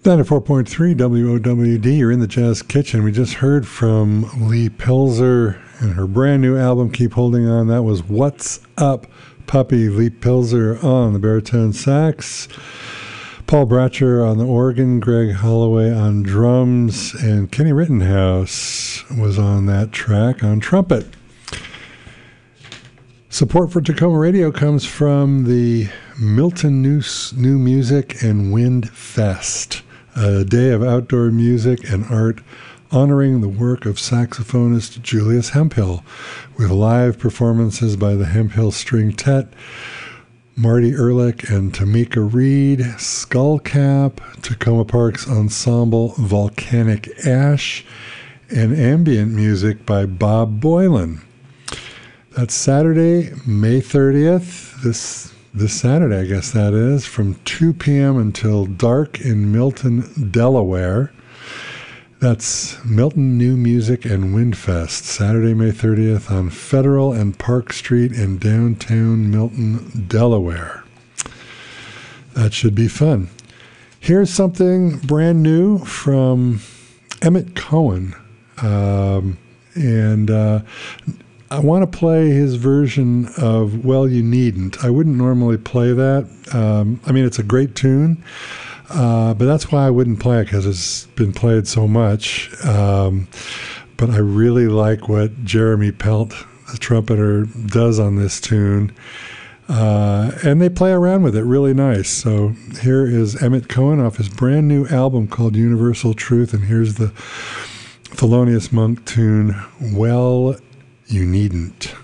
94.3 WOWD, you're in the Jazz Kitchen. We just heard from Lee Pilzer and her brand new album, Keep Holding On. That was What's Up, Puppy. Lee Pilzer on the baritone sax, Paul Bratcher on the organ, Greg Holloway on drums, and Kenny Rittenhouse was on that track on trumpet. Support for Tacoma Radio comes from the Milton New Music and Wind Fest, a day of outdoor music and art honoring the work of saxophonist Julius Hemphill, with live performances by the Hemphill Stringtet, Marty Ehrlich and Tamika Reed, Skullcap, Tacoma Park's ensemble Volcanic Ash, and ambient music by Bob Boylan. That's Saturday, May 30th, this Saturday, I guess that is, from 2 p.m. until dark in Milton, Delaware. That's Milton New Music and Windfest, Saturday, May 30th on Federal and Park Street in downtown Milton, Delaware. That should be fun. Here's something brand new from Emmett Cohen. I want to play his version of Well, You Needn't. I wouldn't normally play that. It's a great tune, but that's why I wouldn't play it, because it's been played so much. But I really like what Jeremy Pelt, the trumpeter, does on this tune. And they play around with it really nice. So here is Emmett Cohen off his brand new album called Universal Truth, and here's the Thelonious Monk tune, Well, You Needn't.